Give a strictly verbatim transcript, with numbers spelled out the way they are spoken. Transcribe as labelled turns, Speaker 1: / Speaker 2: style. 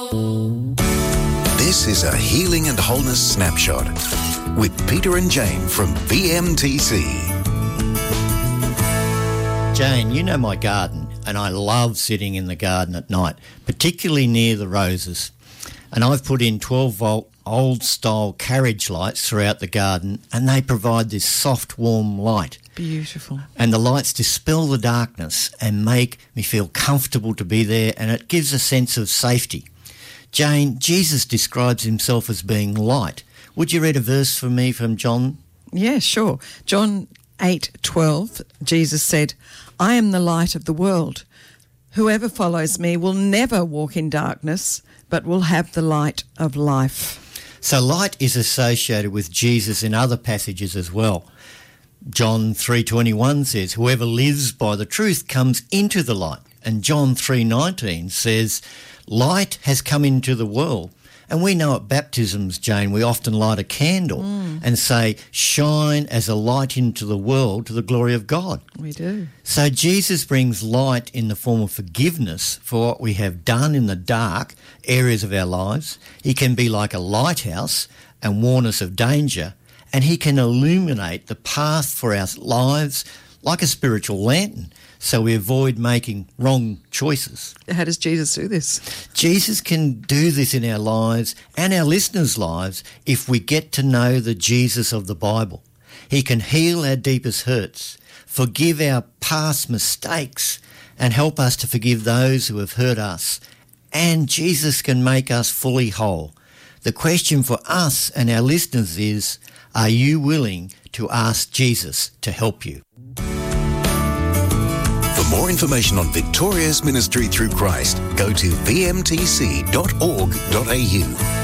Speaker 1: This is a Healing and Wholeness Snapshot with Peter and Jane from V M T C.
Speaker 2: Jane, you know my garden, and I love sitting in the garden at night, particularly near the roses. And I've put in twelve volt old-style carriage lights throughout the garden, and they provide this soft, warm light.
Speaker 3: Beautiful.
Speaker 2: And the lights dispel the darkness and make me feel comfortable to be there, and it gives a sense of safety. Jane, Jesus describes himself as being light. Would you read a verse for me from John?
Speaker 3: Yeah, sure. John eight twelve, Jesus said, "I am the light of the world. Whoever follows me will never walk in darkness, but will have the light of life."
Speaker 2: So light is associated with Jesus in other passages as well. John three twenty-one says, "Whoever lives by the truth comes into the light." And John three nineteen says, "Light has come into the world." And we know at baptisms, Jane, we often light a candle mm. and say, "Shine as a light into the world to the glory of God."
Speaker 3: We do.
Speaker 2: So Jesus brings light in the form of forgiveness for what we have done in the dark areas of our lives. He can be like a lighthouse and warn us of danger, and he can illuminate the path for our lives like a spiritual lantern, so we avoid making wrong choices.
Speaker 3: How does Jesus do this?
Speaker 2: Jesus can do this in our lives and our listeners' lives if we get to know the Jesus of the Bible. He can heal our deepest hurts, forgive our past mistakes, and help us to forgive those who have hurt us. And Jesus can make us fully whole. The question for us and our listeners is, are you willing to ask Jesus to help you?
Speaker 1: For more information on Victoria's ministry through Christ, go to v m t c dot org dot a u.